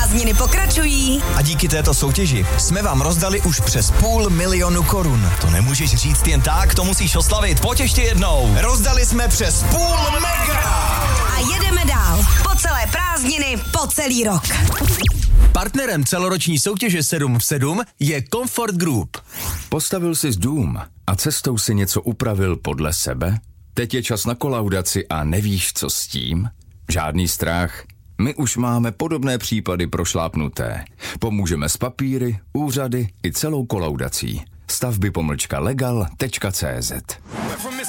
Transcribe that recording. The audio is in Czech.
Prázdniny pokračují. A díky této soutěži jsme vám rozdali už přes 500 000 korun. To nemůžeš říct jen tak, to musíš oslavit. Pojď ještě jednou. Rozdali jsme přes 500 mega. A jedeme dál. Po celé prázdniny, po celý rok. Partnerem celoroční soutěže 7 v 7 je Comfort Group. Postavil jsi dům a cestou si něco upravil podle sebe? Teď je čas na kolaudaci a nevíš, co s tím? Žádný strach. My už máme podobné případy prošlápnuté. Pomůžeme s papíry, úřady i celou kolaudací. Stavby-legal.cz